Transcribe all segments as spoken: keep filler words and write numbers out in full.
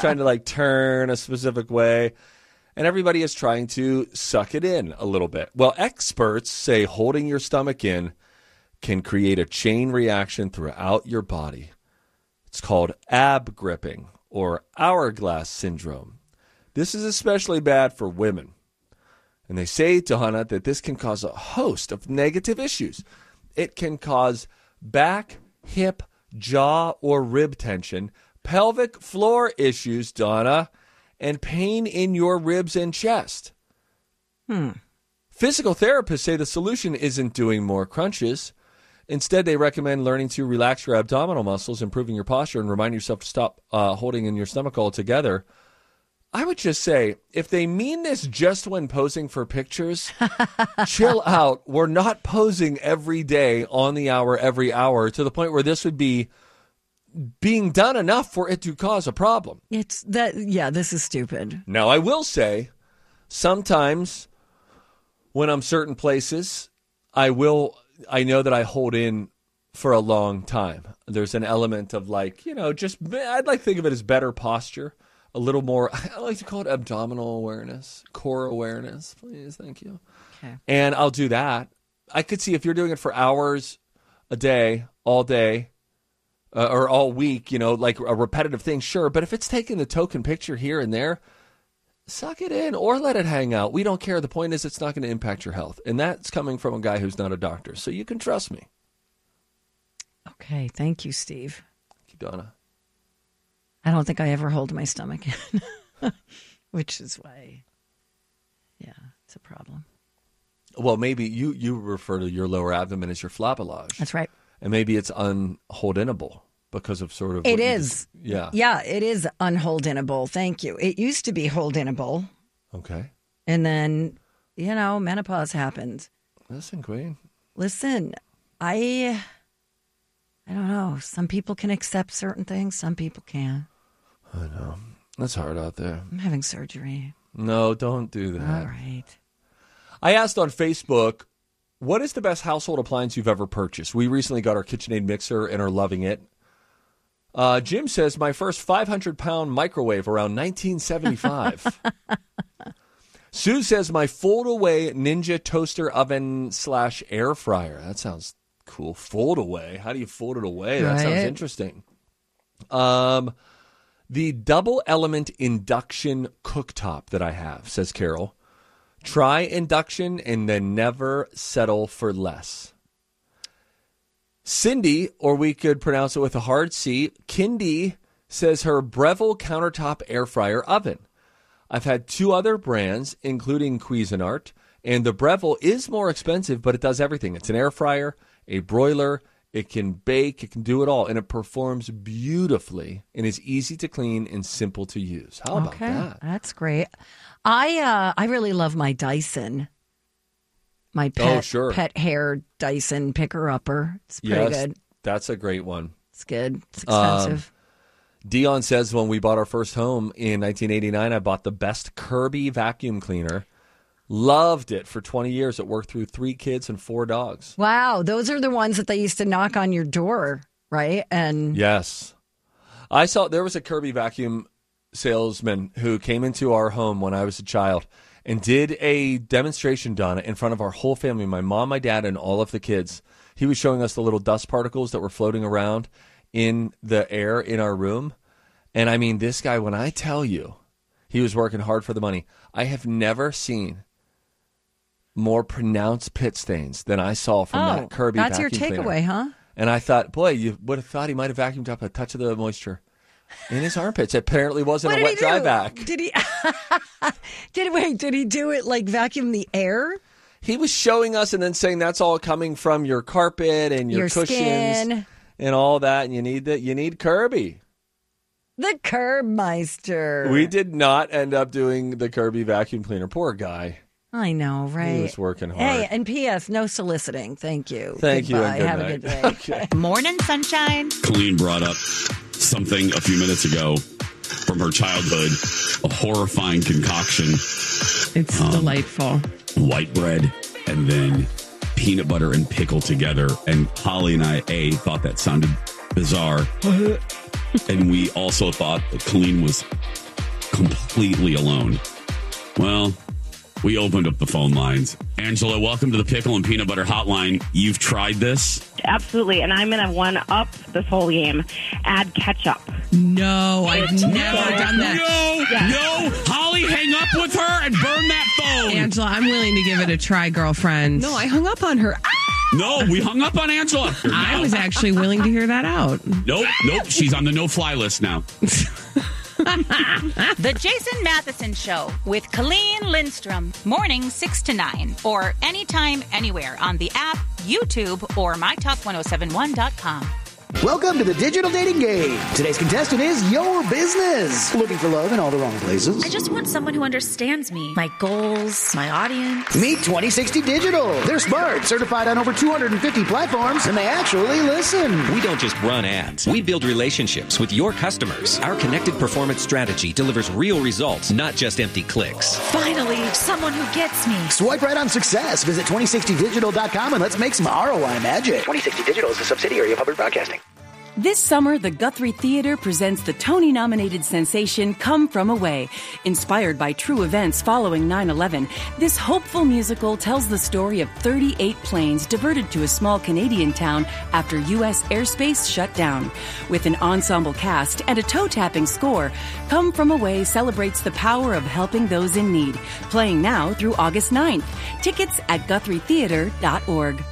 trying to like turn a specific way. And everybody is trying to suck it in a little bit. Well, experts say holding your stomach in can create a chain reaction throughout your body. It's called ab gripping or hourglass syndrome. This is especially bad for women. And they say, Donna, that this can cause a host of negative issues. It can cause back, hip, jaw, or rib tension, pelvic floor issues, Donna, and pain in your ribs and chest. Hmm. Physical therapists say the solution isn't doing more crunches. Instead, they recommend learning to relax your abdominal muscles, improving your posture, and remind yourself to stop uh, holding in your stomach altogether. I would just say, if they mean this just when posing for pictures, chill out. We're not posing every day, on the hour, every hour, to the point where this would be being done enough for it to cause a problem. It's that, yeah, this is stupid. Now, I will say, sometimes when I'm certain places, I will, I know that I hold in for a long time. There's an element of like, you know, just, I'd like to think of it as better posture, a little more, I like to call it abdominal awareness, core awareness, please, thank you. Okay. And I'll do that. I could see if you're doing it for hours a day, all day, Uh, or all week, you know, like a repetitive thing, sure. But if it's taking the token picture here and there, suck it in or let it hang out. We don't care. The point is it's not going to impact your health. And that's coming from a guy who's not a doctor. So you can trust me. Okay. Thank you, Steve. Thank you, Donna. I don't think I ever hold my stomach in, which is why, yeah, it's a problem. Well, maybe you, you refer to your lower abdomen as your flabellage. That's right. And maybe it's unhold-inable because of sort of... It is. Just, yeah. Yeah, it is unhold-inable. Thank you. It used to be hold-inable. Okay. And then, you know, menopause happened. Listen, Queen. Listen, I... I don't know. Some people can accept certain things. Some people can't. I know. That's hard out there. I'm having surgery. No, don't do that. All right. I asked on Facebook, what is the best household appliance you've ever purchased? We recently got our KitchenAid mixer and are loving it. Uh, Jim says, my first five hundred pound microwave around nineteen seventy-five. Sue says, my fold-away Ninja toaster oven slash air fryer. That sounds cool. Fold-away. How do you fold it away? That right. sounds interesting. Um, the double-element induction cooktop that I have, says Carol. Try induction and then never settle for less. Cindy, or we could pronounce it with a hard C, Kindy, says her Breville countertop air fryer oven. I've had two other brands, including Cuisinart, and the Breville is more expensive, but it does everything. It's an air fryer, a broiler, it can bake, it can do it all, and it performs beautifully and is easy to clean and simple to use. How about okay. that? That's great. I uh, I really love my Dyson. My pet, oh, sure. pet hair Dyson picker-upper. It's pretty yes, good. That's a great one. It's good. It's expensive. Um, Dion says when we bought our first home in nineteen eighty-nine, I bought the best Kirby vacuum cleaner. Loved it for twenty years. It worked through three kids and four dogs. Wow. Those are the ones that they used to knock on your door, right? And yes. I saw there was a Kirby vacuum salesman who came into our home when I was a child and did a demonstration, Donna, in front of our whole family, my mom, my dad, and all of the kids. He was showing us the little dust particles that were floating around in the air in our room. And I mean, this guy, when I tell you, he was working hard for the money. I have never seen more pronounced pit stains than I saw from oh, that Kirby that's vacuum your cleaner. takeaway, huh? And I thought, boy, you would have thought he might have vacuumed up a touch of the moisture in his armpits. It apparently wasn't what a wet dry back. Did he? did wait? Did he do it like vacuum the air? He was showing us and then saying that's all coming from your carpet and your, your cushions skin. and all that. And you need that. You need Kirby. The Curbmeister. We did not end up doing the Kirby vacuum cleaner. Poor guy. I know, right? He was working hard. Hey, and P S no soliciting. Thank you. Thank Goodbye. you. And good Have night. a good day. Okay. Morning, sunshine. Colleen brought up something a few minutes ago from her childhood, a horrifying concoction. It's um, delightful. White bread and then peanut butter and pickle together. And Holly and I, A, thought that sounded bizarre. And we also thought that Colleen was completely alone. Well, we opened up the phone lines. Angela, welcome to the Pickle and Peanut Butter Hotline. You've tried this? Absolutely, and I'm going to one-up this whole game. Add ketchup. No, I've never done that. No, Yes. no. Holly, hang up with her and burn that phone. Angela, I'm willing to give it a try, girlfriend. No, I hung up on her. Ah! No, we hung up on Angela. I was actually willing to hear that out. Nope, nope. She's on the no-fly list now. The Jason Matheson Show with Colleen Lindstrom, mornings six to nine, or anytime, anywhere on the app, YouTube, or my talk ten seventy-one dot com. Welcome to the Digital Dating Game. Today's contestant is Your Business. Looking for love in all the wrong places? I just want someone who understands me, my goals, my audience. Meet twenty sixty Digital. They're smart, certified on over two hundred fifty platforms, and they actually listen. We don't just run ads. We build relationships with your customers. Our connected performance strategy delivers real results, not just empty clicks. Finally, someone who gets me. Swipe right on success. Visit twenty sixty digital dot com and let's make some R O I magic. twenty sixty Digital is a subsidiary of Hubbard Broadcasting. This summer, the Guthrie Theater presents the Tony-nominated sensation Come From Away. Inspired by true events following nine eleven, this hopeful musical tells the story of thirty-eight planes diverted to a small Canadian town after U S airspace shut down. With an ensemble cast and a toe-tapping score, Come From Away celebrates the power of helping those in need. Playing now through August ninth. Tickets at guthrie theater dot org.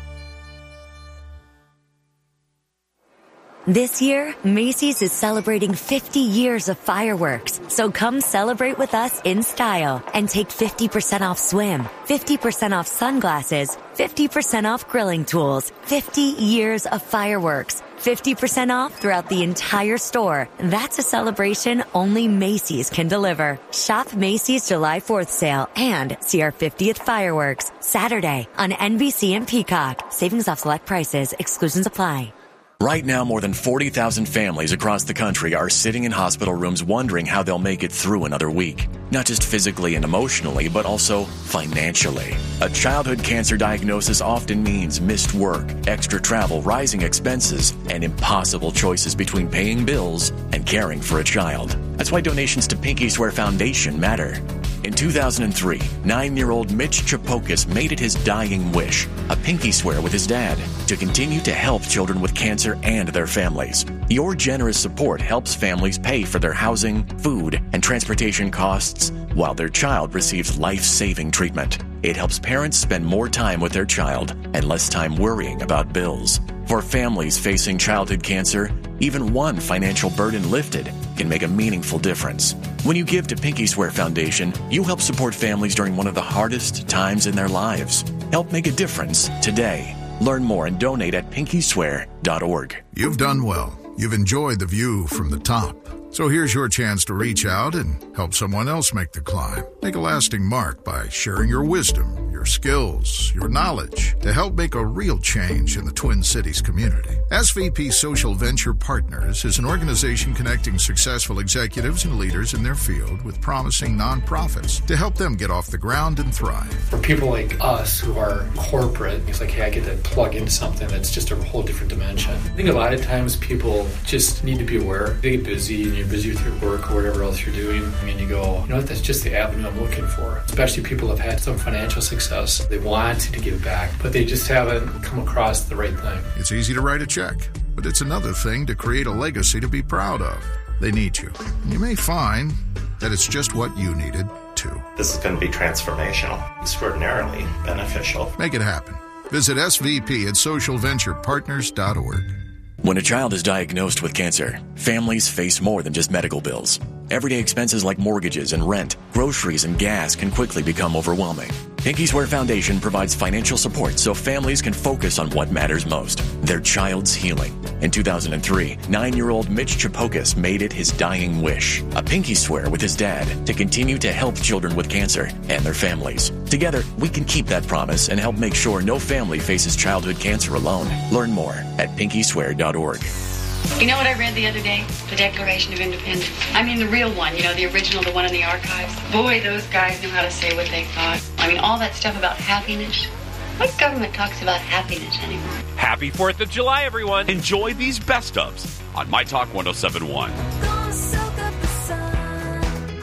This year, Macy's is celebrating fifty years of fireworks, so come celebrate with us in style and take fifty percent off swim, fifty percent off sunglasses, fifty percent off grilling tools, fifty years of fireworks, fifty percent off throughout the entire store. That's a celebration only Macy's can deliver. Shop Macy's July fourth sale and see our fiftieth fireworks Saturday on N B C and Peacock. Savings off select prices. Exclusions apply. Right now, more than forty thousand families across the country are sitting in hospital rooms wondering how they'll make it through another week. Not just physically and emotionally, but also financially. A childhood cancer diagnosis often means missed work, extra travel, rising expenses, and impossible choices between paying bills and caring for a child. That's why donations to Pinky Swear Foundation matter. In two thousand three, nine-year-old Mitch Chapokas made it his dying wish, a pinky swear with his dad, to continue to help children with cancer and their families. Your generous support helps families pay for their housing, food, and transportation costs while their child receives life-saving treatment. It helps parents spend more time with their child and less time worrying about bills. For families facing childhood cancer, even one financial burden lifted can make a meaningful difference. When you give to Pinky Swear Foundation, you help support families during one of the hardest times in their lives. Help make a difference today. Learn more and donate at pinky swear dot org. You've done well. You've enjoyed the view from the top. So here's your chance to reach out and help someone else make the climb. Make a lasting mark by sharing your wisdom, your skills, your knowledge to help make a real change in the Twin Cities community. S V P Social Venture Partners is an organization connecting successful executives and leaders in their field with promising nonprofits to help them get off the ground and thrive. For people like us who are corporate, it's like, hey, I get to plug into something that's just a whole different dimension. I think a lot of times people just need to be aware. They get busy and you're busy with your work or whatever else you're doing. I mean, you go, you know what, that's just the avenue I'm looking for. Especially people who have had some financial success. They want to give back, but they just haven't come across the right thing. It's easy to write a check, but it's another thing to create a legacy to be proud of. They need you. And you may find that it's just what you needed, too. This is going to be transformational, extraordinarily beneficial. Make it happen. Visit S V P at social venture partners dot org. When a child is diagnosed with cancer, families face more than just medical bills. Everyday expenses like mortgages and rent, groceries and gas can quickly become overwhelming. Pinky Swear Foundation provides financial support so families can focus on what matters most, their child's healing. In two thousand three, nine-year-old Mitch Chapokas made it his dying wish, a pinky swear with his dad, to continue to help children with cancer and their families. Together, we can keep that promise and help make sure no family faces childhood cancer alone. Learn more at pinky swear dot org. You know what I read the other day? The Declaration of Independence. I mean the real one, you know, the original, the one in the archives. Boy, those guys knew how to say what they thought. I mean, all that stuff about happiness. What government talks about happiness anymore? Happy fourth of July, everyone. Enjoy these best ofs on My Talk ten seventy-one.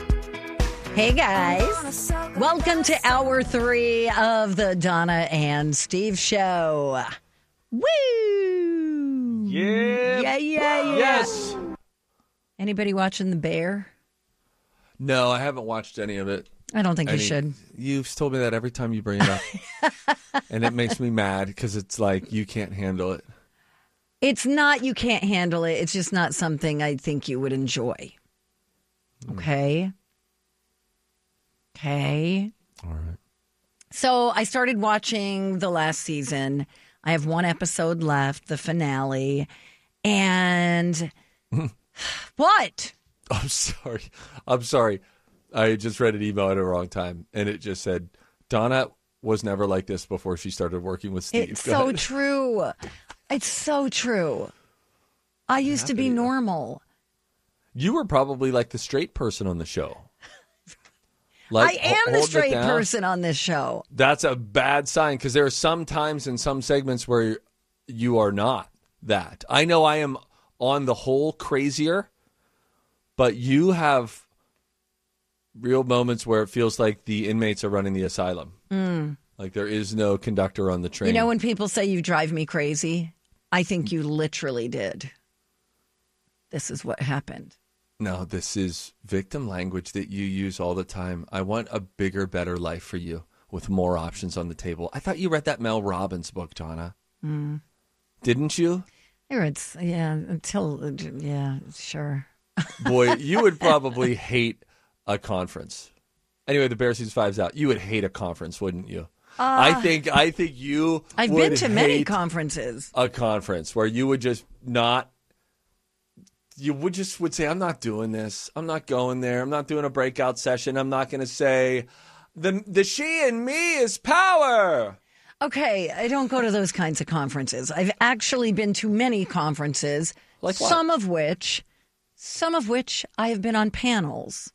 Hey guys, welcome to hour three of the Donna and Steve Show. Woo! Yeah. Yeah, yeah, yeah. Yes. Anybody watching The Bear? No, I haven't watched any of it. I don't think Any, you should. You've told me that every time you bring it up. And it makes me mad because it's like you can't handle it. It's not you can't handle it. It's just not something I think you would enjoy. Okay? Okay. All right. So I started watching the last season. I have one episode left, the finale. And what? I'm sorry. I'm sorry. I just read an email at the wrong time, and it just said, Donna was never like this before she started working with Steve. It's Go so ahead. true. It's so true. I used to be normal. You were probably like the straight person on the show. Like, I am ho- the holding it straight down. person on this show. That's a bad sign because there are some times in some segments where you are not that. I know I am on the whole crazier, but you have real moments where it feels like the inmates are running the asylum. Mm. Like there is no conductor on the train. You know when people say you drive me crazy? I think you literally did. This is what happened. No, this is victim language that you use all the time. I want a bigger, better life for you with more options on the table. I thought you read that Mel Robbins book, Donna. Mm. Didn't you? Here it's, yeah, until, yeah, sure. Boy, you would probably hate a conference. Anyway, the Bear Season five's out. You would hate a conference, wouldn't you? Uh, I think I think you I've would been to many hate conferences. a conference where you would just not you would just would say, I'm not doing this. I'm not going there. I'm not doing a breakout session. I'm not going to say the the she and me is power. Okay, I don't go to those kinds of conferences. I've actually been to many conferences, Like what? some of which some of which I have been on panels.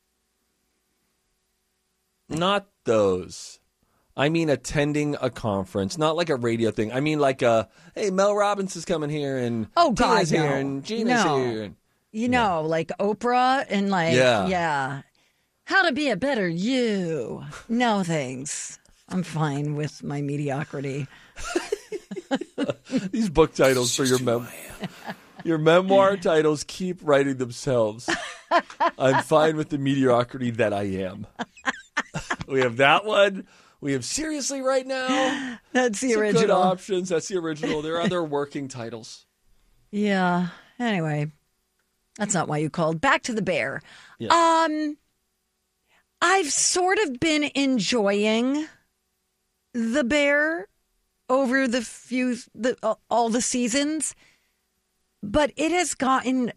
Not those. I mean attending a conference, not like a radio thing. I mean like a, hey, Mel Robbins is coming here and Oh God, Tina's no. here and Gina's no. here. You know, like Oprah and like, Yeah. yeah. How to be a better you. No, thanks. I'm fine with my mediocrity. These book titles for your mem- your memoir titles keep writing themselves. I'm fine with the mediocrity that I am. We have that one. We have Seriously Right Now. That's the Some original. Good options. That's the original. There are other working titles. Yeah. Anyway, that's not why you called. Back to the Bear. Yeah. Um, I've sort of been enjoying the Bear over the few the uh, all the seasons, but it has gotten.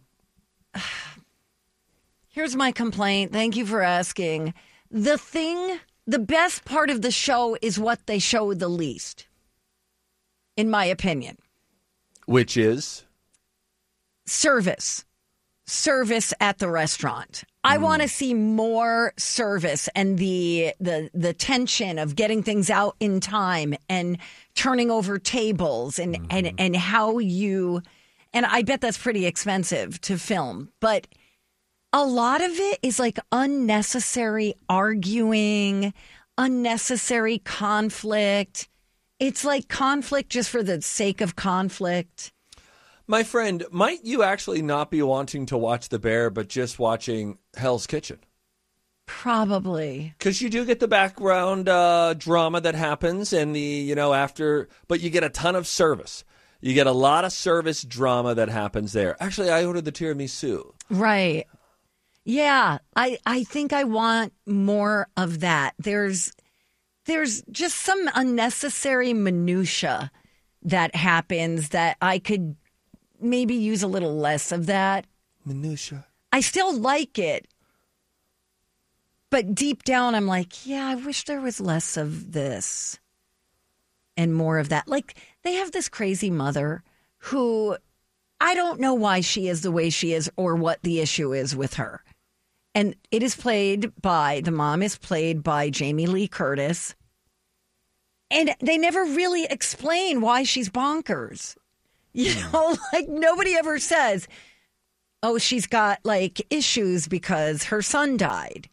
Here's my complaint. Thank you for asking. The thing, the best part of the show is what they show the least, in my opinion. Which is? Service. Service at the restaurant. I want to see more service and the, the the tension of getting things out in time and turning over tables and, mm-hmm. and, and how you, and I bet that's pretty expensive to film, but a lot of it is like unnecessary arguing, unnecessary conflict. It's like conflict just for the sake of conflict. My friend, might you actually not be wanting to watch The Bear, but just watching Hell's Kitchen? Probably. Because you do get the background uh, drama that happens and the, you know, after, but you get a ton of service. You get a lot of service drama that happens there. Actually, I ordered the tiramisu. Right. Yeah, I, I think I want more of that. There's there's just some unnecessary minutia that happens that I could maybe use a little less of that. Minutia. I still like it. But deep down, I'm like, yeah, I wish there was less of this and more of that. Like, they have this crazy mother who I don't know why she is the way she is or what the issue is with her. And it is played by, the mom is played by Jamie Lee Curtis. And they never really explain why she's bonkers. You know, like nobody ever says, oh, she's got like issues because her son died.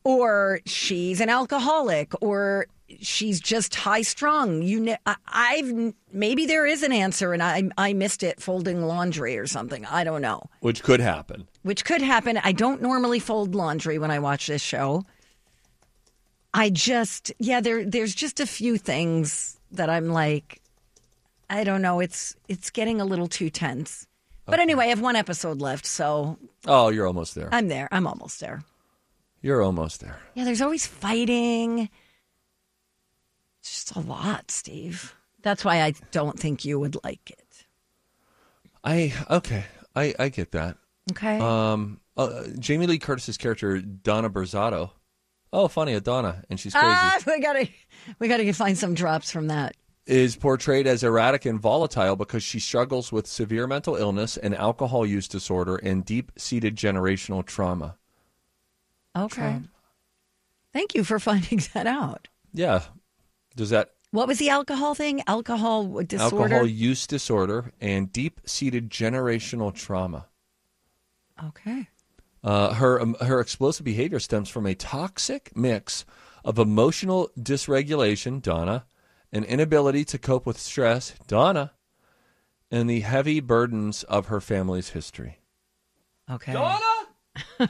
or she's an alcoholic, or she's just high strung. You, ne- I, I've maybe there is an answer, and I I missed it folding laundry or something. I don't know. Which could happen. Which could happen. I don't normally fold laundry when I watch this show. I just yeah, there there's just a few things that I'm like, I don't know. It's it's getting a little too tense. But Okay. anyway, I have one episode left, so Oh, you're almost there. I'm there. I'm almost there. You're almost there. Yeah, there's always fighting. It's just a lot, Steve. That's why I don't think you would like it. I okay. I, I get that. Okay. Um, uh, Jamie Lee Curtis's character Donna Berzato. Oh, funny, a Donna, and she's crazy. Ah, we gotta we gotta find some drops from that. Is portrayed as erratic and volatile because she struggles with severe mental illness and alcohol use disorder and deep-seated generational trauma. Okay. Thank you for finding that out. Yeah. Does that What was the alcohol thing? Alcohol disorder? alcohol use disorder and deep-seated generational trauma. Okay. Uh, her um, her explosive behavior stems from a toxic mix of emotional dysregulation, Donna, an inability to cope with stress, Donna, and the heavy burdens of her family's history. Okay. Donna!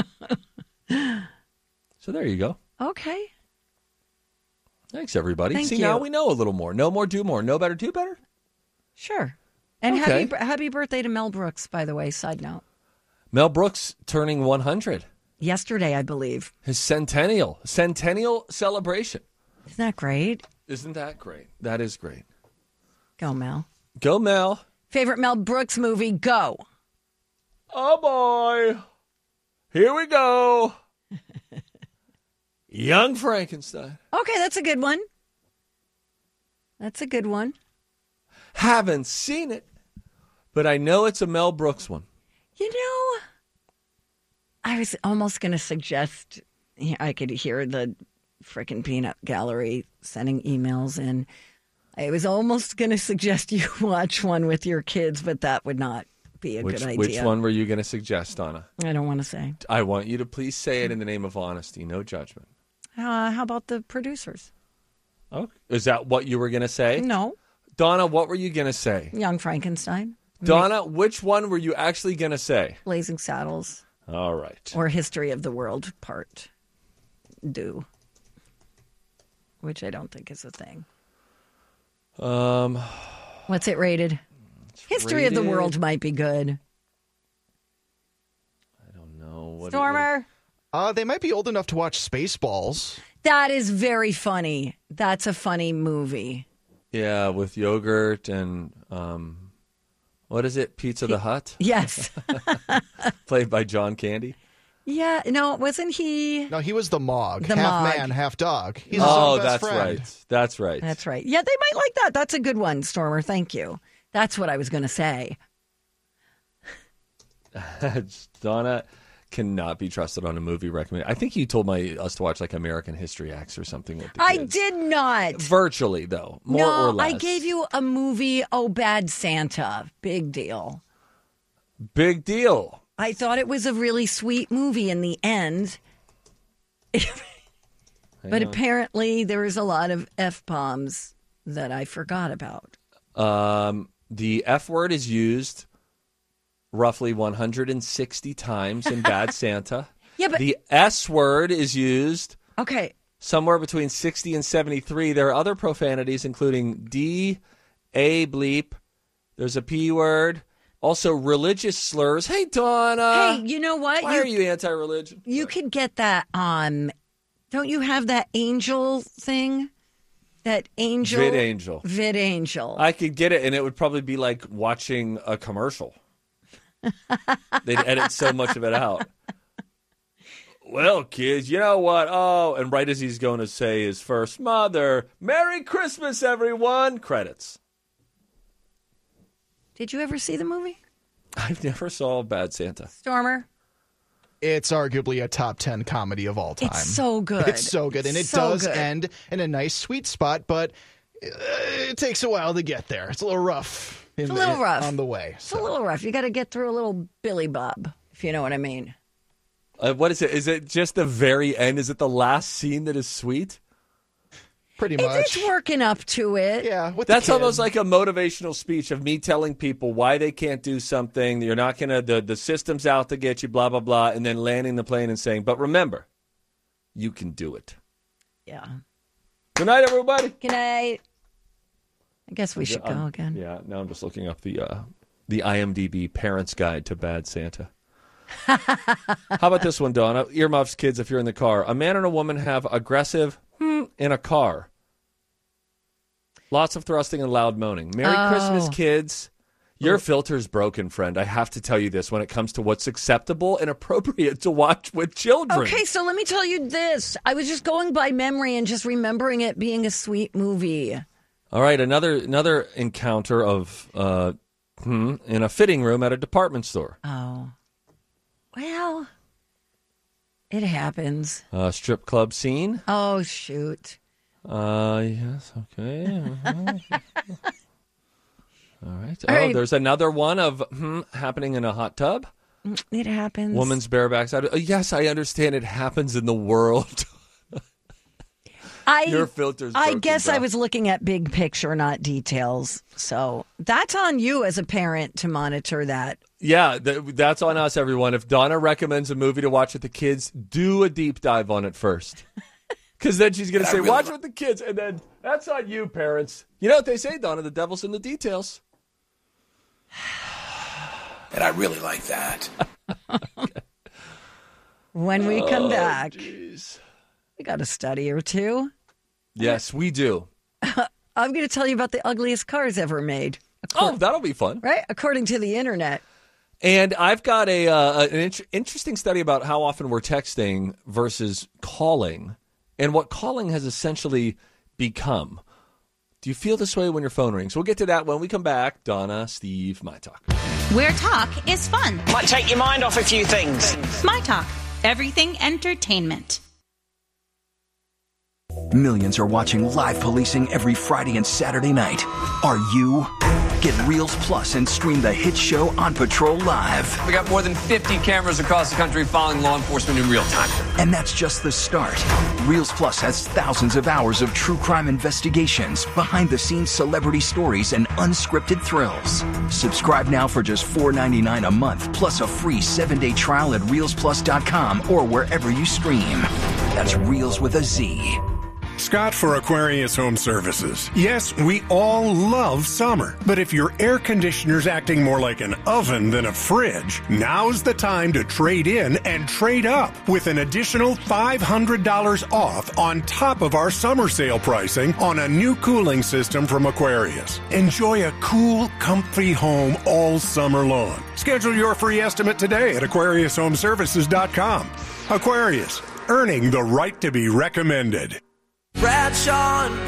So there you go. Okay. Thanks, everybody. Thank See, you. now we know a little more. No more, do more. No better, do better. Sure. And Okay. happy happy birthday to Mel Brooks, by the way, side note. Mel Brooks turning one hundred. Yesterday, I believe. His centennial. Centennial celebration. Isn't that great? Isn't that great? That is great. Go, Mel. Go, Mel. Favorite Mel Brooks movie? Go. Oh, boy. Here we go. Young Frankenstein. Okay, that's a good one. That's a good one. Haven't seen it, but I know it's a Mel Brooks one. You know, I was almost going to suggest, I could hear the frickin' peanut gallery sending emails in. I was almost going to suggest you watch one with your kids, but that would not be a Which, good idea. which one were you going to suggest, Donna? I don't want to say. I want you to please say it in the name of honesty, no judgment. Uh, how about the producers? Oh, is that what you were going to say? No. Donna, what were you going to say? Young Frankenstein. Donna, which one were you actually going to say? Blazing Saddles. All right. Or History of the World Part Do. Which I don't think is a thing. Um, What's it rated? History of the rated- World might be good. I don't know. What Stormer. Uh, they might be old enough to watch Spaceballs. That is very funny. That's a funny movie. Yeah, with yogurt and, um, what is it? Pizza the Hut? Yes. Played by John Candy. Yeah, no, wasn't he? No, he was the Mog. The half Mog. man, half dog. He's his Oh, own best that's friend. right. That's right. That's right. Yeah, they might like that. That's a good one, Stormer. Thank you. That's what I was going to say. Donna cannot be trusted on a movie recommendation. I think you told my us to watch like American History X or something with the I kids. did not. Virtually, though. More no, or less. I gave you a movie, Oh, Bad Santa. Big deal. Big deal. I thought it was a really sweet movie in the end. But on. apparently there was a lot of F-bombs that I forgot about. Um, the F word is used roughly one hundred sixty times in Bad Santa. Yeah, but- the S word is used Okay. somewhere between sixty and seventy-three. There are other profanities, including D, A bleep. There's a P word. Also, religious slurs. Hey, Donna. Hey, you know what? Why you, are you anti-religion? You could get that um don't you have that angel thing? That angel VidAngel. VidAngel. I could get it, and it would probably be like watching a commercial. They'd edit so much of it out. Well, kids, you know what? Oh, and right as he's going to say his first mother, Merry Christmas, everyone. Credits. Did you ever see the movie? I never saw Bad Santa. Stormer? It's arguably a top ten comedy of all time. It's so good. It's so good. And it So does good. end in a nice sweet spot, but uh, it takes a while to get there. It's a little rough. in It's a the- little rough. on the way. It's a little rough. You got to get through a little Billy Bob, if you know what I mean. Uh, what is it? Is it just the very end? Is it the last scene that is sweet? Pretty It's, much. it's working up to it. Yeah, with That's the kid. almost like a motivational speech of me telling people why they can't do something. You're not going to, the, the system's out to get you, blah, blah, blah, and then landing the plane and saying, but remember, you can do it. Yeah. Good night, everybody. Good night. I guess we should go Um, again. Yeah, now I'm just looking up the uh, the I M D B Parents Guide to Bad Santa. How about this one, Donna? Earmuffs, kids, if you're in the car. A man and a woman have aggressive hmm, in a car. Lots of thrusting and loud moaning. Merry Oh. Christmas, kids. Your filter's broken, friend. I have to tell you this when it comes to what's acceptable and appropriate to watch with children. Okay, so let me tell you this. I was just going by memory and just remembering it being a sweet movie. All right, another another encounter of uh, hmm, in a fitting room at a department store. Oh. Well, it happens. Uh, strip club scene. Oh, shoot. Uh, yes, okay. Uh-huh. All right. All oh, right. there's another one of hmm, happening in a hot tub. It happens. Woman's bare backside. Uh, yes, I understand it happens in the world. I, Your filter's I broken, guess bro. I was looking at big picture, not details. So that's on you as a parent to monitor that. Yeah, th- that's on us, everyone. If Donna recommends a movie to watch with the kids, do a deep dive on it first. Because then she's going to say, really watch li- with the kids. And then that's on you, parents. You know what they say, Donna? The devil's in the details. And I really like that. When we come Oh, back, geez. we got a study or two. Yes, we do. I'm going to tell you about the ugliest cars ever made. Oh, that'll be fun. Right? According to the internet. And I've got a uh, an int- interesting study about how often we're texting versus calling and what calling has essentially become. Do you feel this way when your phone rings? We'll get to that when we come back. Donna, Steve, My Talk. Where talk is fun. Might take your mind off a few things. My Talk. Everything entertainment. Millions are watching live policing every Friday and Saturday night. Are you? Get Reels Plus and stream the hit show On Patrol Live. We got more than fifty cameras across the country following law enforcement in real time. And that's just the start. Reels Plus has thousands of hours of true crime investigations, behind-the-scenes celebrity stories, and unscripted thrills. Subscribe now for just four ninety-nine a month, plus a free seven-day trial at reels plus dot com or wherever you stream. That's Reels with a Z. Scott for Aquarius Home Services. Yes, we all love summer, but if your air conditioner's acting more like an oven than a fridge, now's the time to trade in and trade up with an additional five hundred dollars off on top of our summer sale pricing on a new cooling system from Aquarius. Enjoy a cool, comfy home all summer long. Schedule your free estimate today at aquarius home services dot com. Aquarius, earning the right to be recommended. Bradshaw and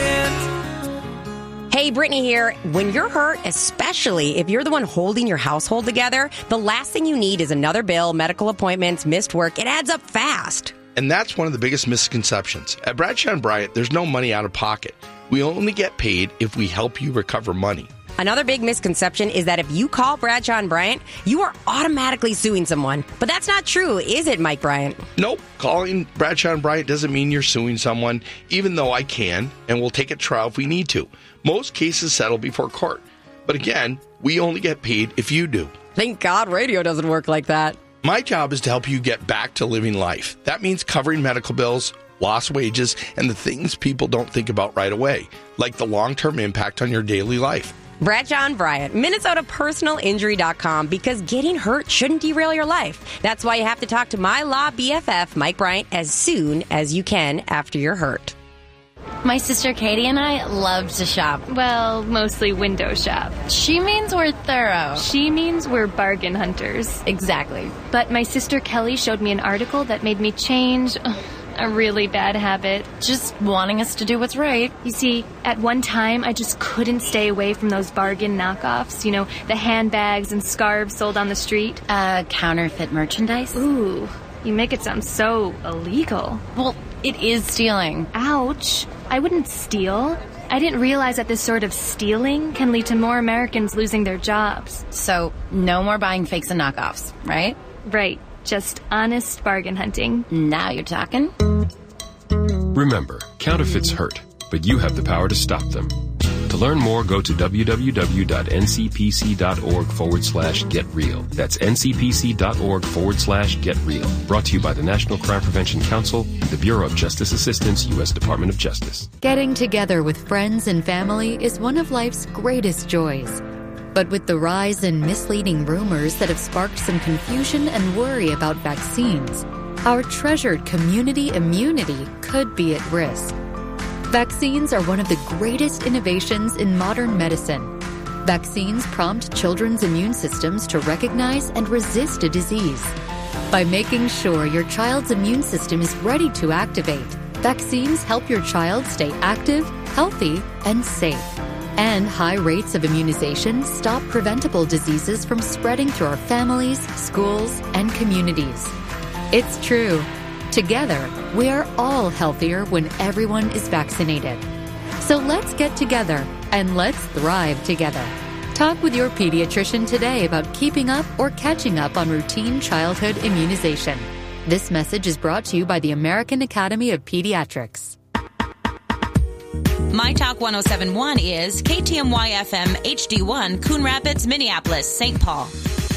Bryant. Hey, Brittany here. When you're hurt, especially if you're the one holding your household together, the last thing you need is another bill, medical appointments, missed work. It adds up fast. And that's one of the biggest misconceptions. At Bradshaw and Bryant, there's no money out of pocket. We only get paid if we help you recover money. Another big misconception is that if you call Bradshaw and Bryant, you are automatically suing someone. But that's not true, is it, Mike Bryant? Nope. Calling Bradshaw and Bryant doesn't mean you're suing someone, even though I can, and we'll take a trial if we need to. Most cases settle before court. But again, we only get paid if you do. Thank God radio doesn't work like that. My job is to help you get back to living life. That means covering medical bills, lost wages, and the things people don't think about right away, like the long-term impact on your daily life. Bradshaw and Bryant, Minnesota Personal Injury dot com, because getting hurt shouldn't derail your life. That's why you have to talk to my law B F F, Mike Bryant, as soon as you can after you're hurt. My sister Katie and I love to shop. Well, mostly window shop. She means we're thorough. She means we're bargain hunters. Exactly. But my sister Kelly showed me an article that made me change a really bad habit. Just wanting us to do what's right. You see, at one time, I just couldn't stay away from those bargain knockoffs. You know, the handbags and scarves sold on the street. Uh, counterfeit merchandise? Ooh, you make it sound so illegal. Well, it is stealing. Ouch. I wouldn't steal. I didn't realize that this sort of stealing can lead to more Americans losing their jobs. So, no more buying fakes and knockoffs, right? Right. Just honest bargain hunting. Now you're talking. Remember, counterfeits hurt, but you have the power to stop them. To learn more, go to www.ncpc.org forward slash get real. That's ncpc.org forward slash get real. Brought to you by the National Crime Prevention Council and the Bureau of Justice Assistance, U S Department of Justice. Getting together with friends and family is one of life's greatest joys. But with the rise in misleading rumors that have sparked some confusion and worry about vaccines, our treasured community immunity could be at risk. Vaccines are one of the greatest innovations in modern medicine. Vaccines prompt children's immune systems to recognize and resist a disease. By making sure your child's immune system is ready to activate, vaccines help your child stay active, healthy, and safe. And high rates of immunization stop preventable diseases from spreading through our families, schools, and communities. It's true. Together, we are all healthier when everyone is vaccinated. So let's get together and let's thrive together. Talk with your pediatrician today about keeping up or catching up on routine childhood immunization. This message is brought to you by the American Academy of Pediatrics. My Talk one oh seven point one is K T M Y F M H D one, Coon Rapids, Minneapolis, Saint Paul.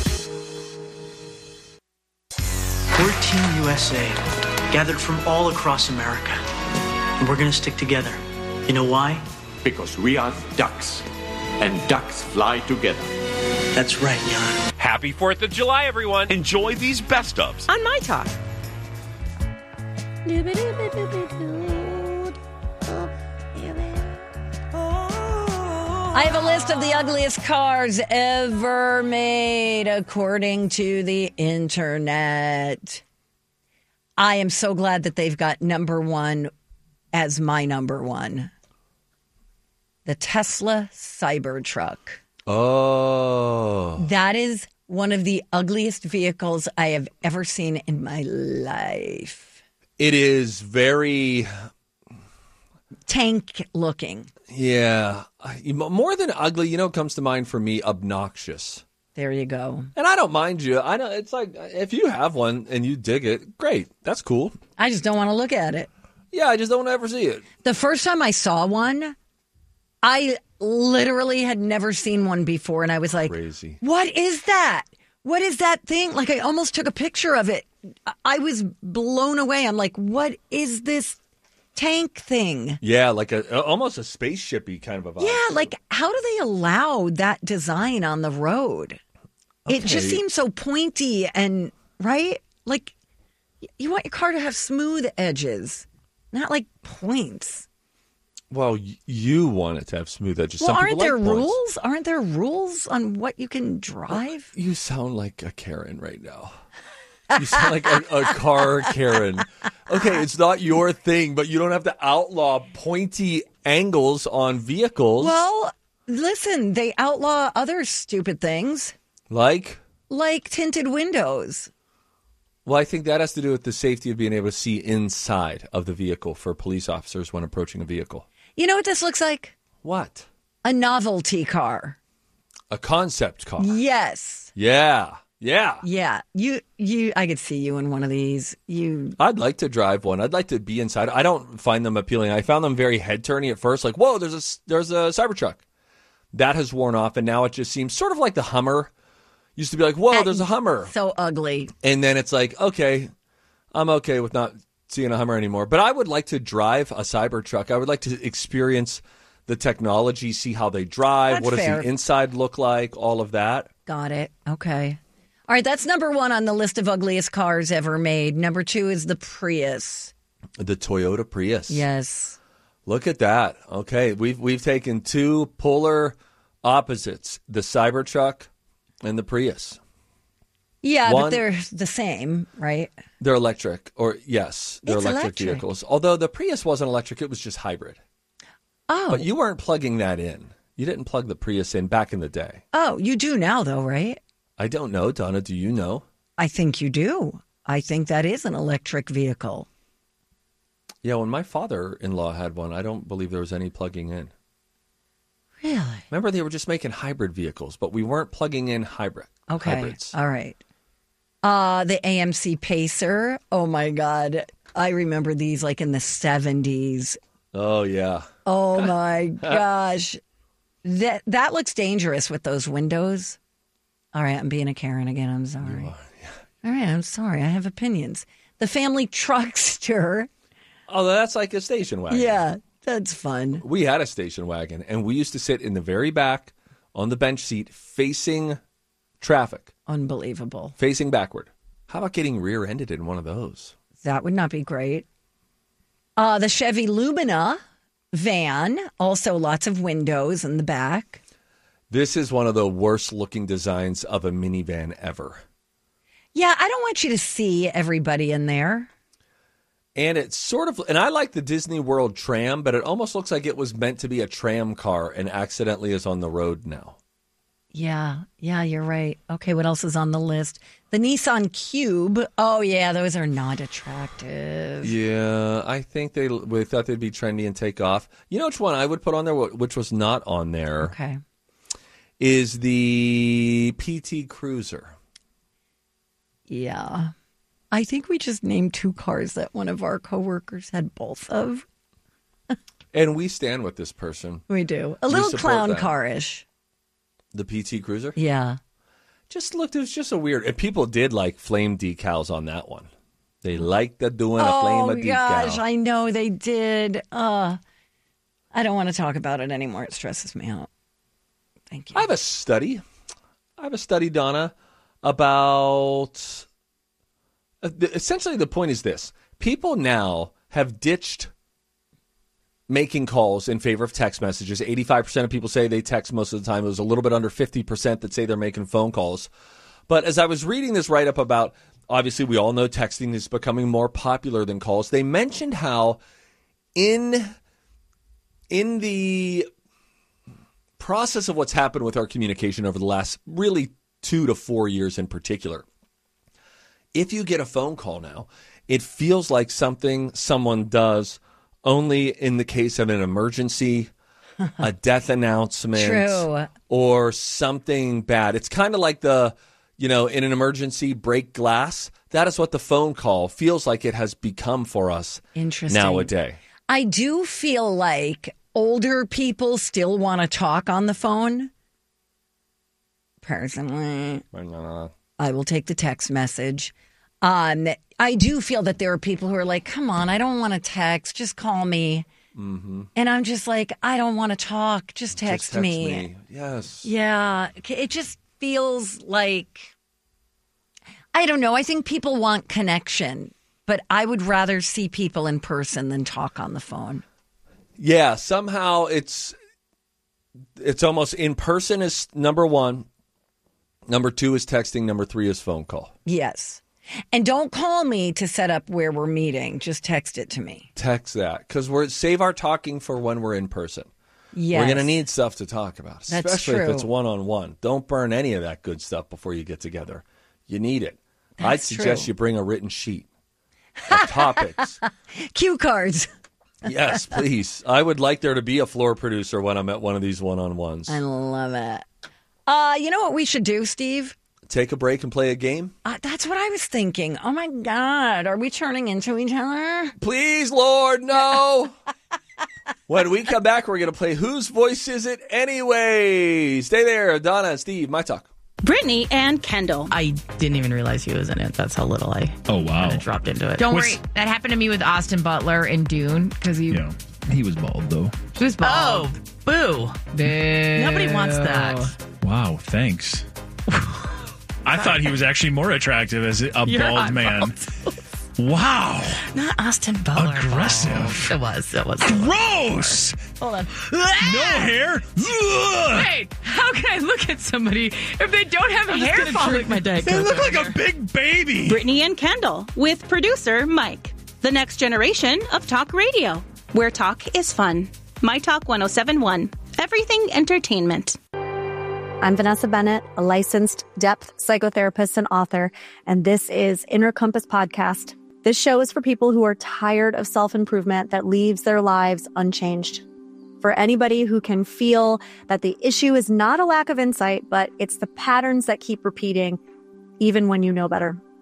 We're Team U S A, gathered from all across America. And we're going to stick together. You know why? Because we are ducks, and ducks fly together. That's right, Jan. Happy fourth of July, everyone. Enjoy these best ofs on My Talk. I have a list of the ugliest cars ever made, according to the internet. I am so glad that they've got number one as my number one. The Tesla Cybertruck. Oh. That is one of the ugliest vehicles I have ever seen in my life. It is very... tank looking. Yeah. More than ugly, you know, comes to mind for me, obnoxious. There you go. And I don't mind you. I know it's like, if you have one and you dig it, great. That's cool. I just don't want to look at it. Yeah, I just don't want to ever see it. The first time I saw one, I literally had never seen one before. And I was like, crazy. What is that? What is that thing? Like, I almost took a picture of it. I was blown away. I'm like, what is this tank thing? Yeah, like a almost a spaceship-y kind of a vibe. Yeah, like how do they allow that design on the road? Okay. It just seems so pointy and, right? Like you want your car to have smooth edges, not like points. Well, you want it to have smooth edges. Well, Some aren't there like points. rules? Aren't there rules on what you can drive? You sound like a Karen right now. You sound like a, a car Karen. Okay, it's not your thing, but you don't have to outlaw pointy angles on vehicles. Well, listen, they outlaw other stupid things. Like? Like tinted windows. Well, I think that has to do with the safety of being able to see inside of the vehicle for police officers when approaching a vehicle. You know what this looks like? What? A novelty car. A concept car. Yes. Yeah. Yeah. Yeah. You you I could see you in one of these. You I'd like to drive one. I'd like to be inside. I don't find them appealing. I found them very head-turning at first, like, whoa, there's a there's a Cybertruck. That has worn off, and now it just seems sort of like the Hummer. Used to be like, whoa, there's a Hummer. So ugly. And then it's like, okay, I'm okay with not seeing a Hummer anymore. But I would like to drive a Cybertruck. I would like to experience the technology, see how they drive. That's what does fair. the inside look like? All of that. Got it. Okay. All right, that's number one on the list of ugliest cars ever made. Number two is the Prius. The Toyota Prius. Yes. Look at that. Okay, we've we've taken two polar opposites, the Cybertruck and the Prius. Yeah, One, but they're the same, right? They're electric, or yes, they're It's electric, electric. vehicles. Although the Prius wasn't electric, it was just hybrid. Oh. But you weren't plugging that in. You didn't plug the Prius in back in the day. Oh, you do now, though, right? I don't know, Donna. Do you know? I think you do. I think that is an electric vehicle. Yeah, when my father-in-law had one, I don't believe there was any plugging in. Really? Remember, they were just making hybrid vehicles, but we weren't plugging in hybrid. Okay. Hybrids. All right. Uh, the A M C Pacer. Oh, my God. I remember these like in the seventies. Oh, yeah. Oh, my gosh. That that looks dangerous with those windows. All right, I'm being a Karen again. I'm sorry. You are, yeah. All right, I'm sorry. I have opinions. The family truckster. Oh, that's like a station wagon. Yeah, that's fun. We had a station wagon, and we used to sit in the very back on the bench seat facing traffic. Unbelievable. Facing backward. How about getting rear-ended in one of those? That would not be great. Uh, the Chevy Lumina van, also lots of windows in the back. This is one of the worst-looking designs of a minivan ever. Yeah, I don't want you to see everybody in there. And it's sort of, and I like the Disney World tram, but it almost looks like it was meant to be a tram car and accidentally is on the road now. Yeah, yeah, you're right. Okay, what else is on the list? The Nissan Cube. Oh, yeah, those are not attractive. Yeah, I think they, they thought they'd be trendy and take off. You know which one I would put on there, which was not on there? Okay. Is the P T Cruiser. Yeah. I think we just named two cars that one of our coworkers had both of. And we stand with this person. We do. A We little support clown that. car-ish. The P T Cruiser? Yeah. Just looked, it was just a weird, and people did like flame decals on that one. They liked the doing a flame Oh, of decal. gosh, I know they did. Uh, I don't want to talk about it anymore. It stresses me out. Thank you. I have a study. I have a study, Donna, about... Uh, the, essentially, the point is this. People now have ditched making calls in favor of text messages. eighty-five percent of people say they text most of the time. It was a little bit under fifty percent that say they're making phone calls. But as I was reading this write-up about, obviously, we all know texting is becoming more popular than calls. They mentioned how in, in the process of what's happened with our communication over the last really two to four years in particular, if you get a phone call now, it feels like something someone does only in the case of an emergency, a death announcement, True. or something bad. It's kind of like the, you know, in an emergency, break glass. That is what the phone call feels like it has become for us Interesting. nowadays. I do feel like older people still want to talk on the phone. Personally, I will take the text message. Um, I do feel that there are people who are like, come on, I don't want to text. Just call me. Mm-hmm. And I'm just like, I don't want to talk. Just text, Just text me. me. Yes. Yeah. It just feels like, I don't know. I think people want connection, but I would rather see people in person than talk on the phone. Yeah, somehow it's it's almost in person is number one. Number two is texting. Number three is phone call. Yes. And don't call me to set up where we're meeting. Just text it to me. Text that because we're save our talking for when we're in person. Yes. We're going to need stuff to talk about, That's especially if true. it's one-on-one. Don't burn any of that good stuff before you get together. You need it. I'd That's suggest true. you bring a written sheet of topics. Cue cards. Yes, please. I would like there to be a floor producer when I'm at one of these one-on-ones. I love it. Uh, you know what we should do, Steve? Take a break and play a game? Uh, that's what I was thinking. Oh, my God. Are we turning into each other? Please, Lord, no. When we come back, we're going to play Whose Voice Is It Anyway? Stay there. Donna and Steve, My Talk. Brittany and Kendall. I didn't even realize he was in it. That's how little I oh wow kinda dropped into it. Don't worry. That happened to me with Austin Butler in Dune because he, yeah, he was bald though. he was bald. Oh, boo. Boo. Nobody wants that. Wow, thanks. I thought he was actually more attractive as a You're bald man. bald. Wow. Not Austin Butler. Aggressive. Bald. It was. It was. Gross. Hold on. No hair. Ugh. Wait, how can I look at somebody if they don't have I'm hair just gonna falling? drink my Diet They Coke look over like here. a big baby. Brittany and Kendall with producer Mike. The next generation of talk radio, where talk is fun. My Talk one oh seven one. Everything entertainment. I'm Vanessa Bennett, a licensed depth psychotherapist and author, and this is Inner Compass Podcast. This show is for people who are tired of self-improvement that leaves their lives unchanged. For anybody who can feel that the issue is not a lack of insight, but it's the patterns that keep repeating, even when you know better.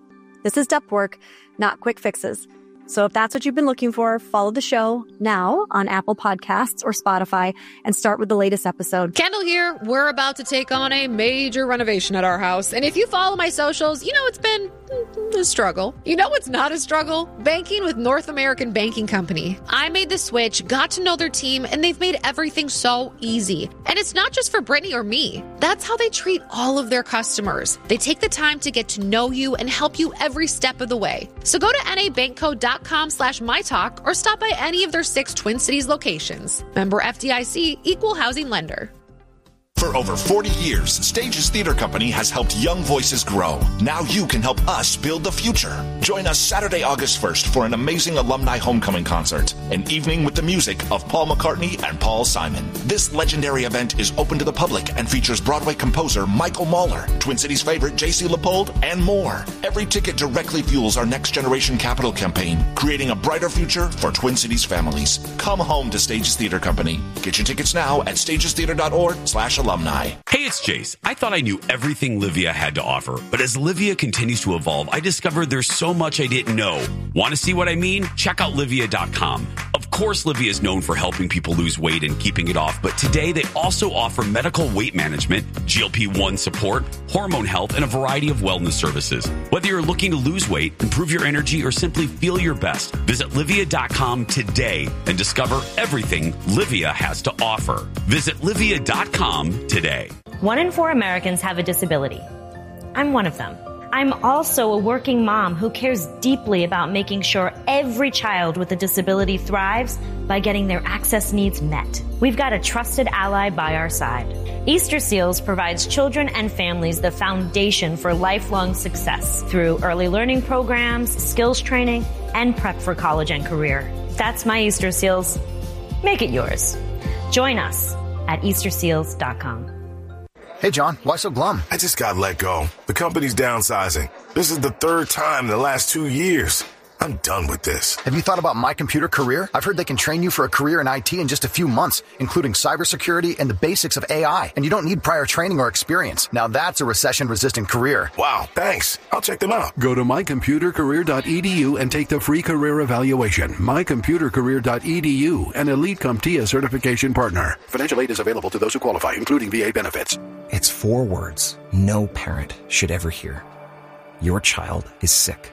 This is depth work, not quick fixes. So if that's what you've been looking for, follow the show now on Apple Podcasts or Spotify and start with the latest episode. Kendall here. We're about to take on a major renovation at our house. And if you follow my socials, you know it's been a struggle. You know it's not a struggle? Banking with North American Banking Company. I made the switch, got to know their team, and they've made everything so easy. And it's not just for Brittany or me. That's how they treat all of their customers. They take the time to get to know you and help you every step of the way. So go to nabankco.com slash mytalk or stop by any of their six Twin Cities locations. Member F D I C, Equal Housing Lender. For over forty years, Stages Theater Company has helped young voices grow. Now you can help us build the future. Join us Saturday, August first for an amazing alumni homecoming concert, an evening with the music of Paul McCartney and Paul Simon. This legendary event is open to the public and features Broadway composer Michael Mahler, Twin Cities favorite J C Leopold, and more. Every ticket directly fuels our Next Generation Capital campaign, creating a brighter future for Twin Cities families. Come home to Stages Theater Company. Get your tickets now at stagestheater.org slash alumni. Hey, it's Jace. I thought I knew everything Livia had to offer, but as Livia continues to evolve, I discovered there's so much I didn't know. Want to see what I mean? Check out livia dot com. Of course, Livia is known for helping people lose weight and keeping it off, but today they also offer medical weight management, G L P one support, hormone health, and a variety of wellness services. Whether you're looking to lose weight, improve your energy, or simply feel your best, visit livia dot com today and discover everything Livia has to offer. Visit livia dot com today. One in four Americans have a disability. I'm one of them. I'm also a working mom who cares deeply about making sure every child with a disability thrives by getting their access needs met. We've got a trusted ally by our side. Easter Seals provides children and families the foundation for lifelong success through early learning programs, skills training, and prep for college and career. That's my Easter Seals. Make it yours. Join us at easter seals dot com. Hey, John, why so glum? I just got let go. The company's downsizing. This is the third time in the last two years. I'm done with this. Have you thought about My Computer Career? I've heard they can train you for a career in I T in just a few months, including cybersecurity and the basics of A I. And you don't need prior training or experience. Now that's a recession-resistant career. Wow, thanks. I'll check them out. Go to my computer career dot e d u and take the free career evaluation. my computer career dot e d u, an Elite CompTIA certification partner. Financial aid is available to those who qualify, including V A benefits. It's four words no parent should ever hear. Your child is sick.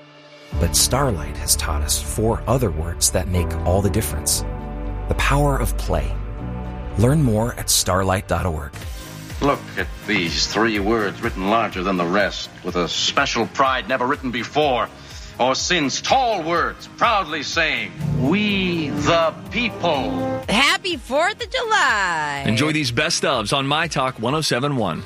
But Starlight has taught us four other words that make all the difference. The power of play. Learn more at starlight dot org. Look at these three words written larger than the rest, with a special pride never written before or since. Tall words proudly saying, "We the people." Happy fourth of July. Enjoy these best ofs on My Talk one oh seven point one.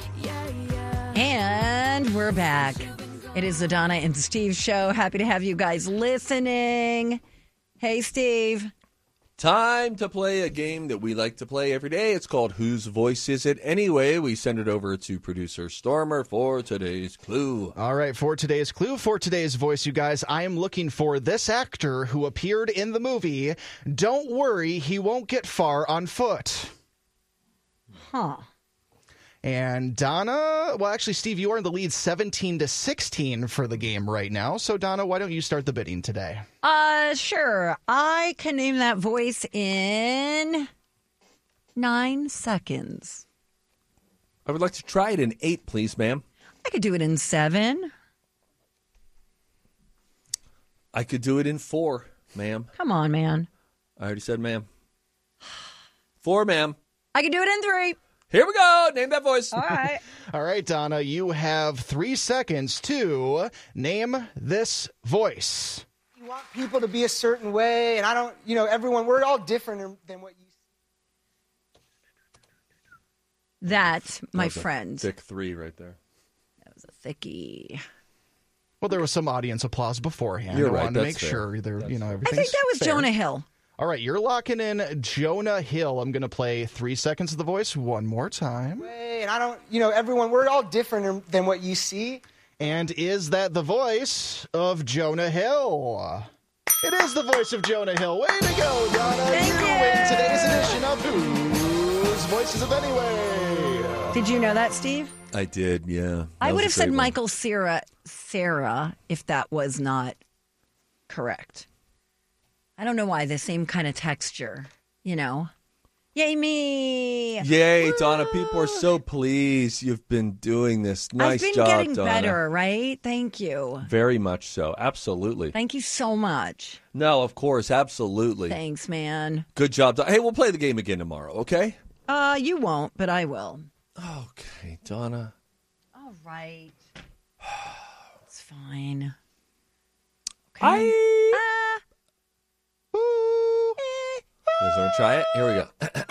And we're back. It is the Donna and Steve show. Happy to have you guys listening. Hey, Steve. Time to play a game that we like to play every day. It's called Whose Voice Is It Anyway? We send it over to producer Stormer for today's clue. All right, for today's clue, for today's voice, you guys, I am looking for this actor who appeared in the movie Don't Worry, He Won't Get Far on Foot. Huh. And Donna, well, actually, Steve, you are in the lead seventeen to sixteen for the game right now. So, Donna, why don't you start the bidding today? Uh, sure. I can name that voice in nine seconds. I would like to try it in eight, please, ma'am. I could do it in seven. I could do it in four, ma'am. Come on, man. I already said ma'am. Four, ma'am. I could do it in three. Here we go. Name that voice. All right. All right, Donna, you have three seconds to name this voice. You want people to be a certain way, and I don't, you know, everyone, we're all different than what you see. That, my that was friend. A thick three right there. That was a thickie. Well, there was some audience applause beforehand. You're I right. wanted to That's make fair. sure there, you know, I everything's think that was fair. Jonah Hill. All right, you're locking in Jonah Hill. I'm going to play three seconds of the voice one more time. And I don't, you know, everyone, we're all different than what you see. And is that the voice of Jonah Hill? It is the voice of Jonah Hill. Way to go, Donna. Thank you you. win today's edition of Whose Voice Is It Anyway? Did you know that, Steve? I did, yeah. That I was would a have said great one. Michael Cera, Sarah if that was not correct. I don't know why. The same kind of texture, you know. Yay me! Yay, Donna. People are so pleased you've been doing this. Nice I've been job, getting Donna. better, right? Thank you. Very much so. Absolutely. Thank you so much. No, of course. Absolutely. Thanks, man. Good job. Don- Hey, we'll play the game again tomorrow, okay? Uh, you won't, but I will. Okay, Donna. All right. It's fine. Okay. I... Ah. You guys want to try it? Here we go.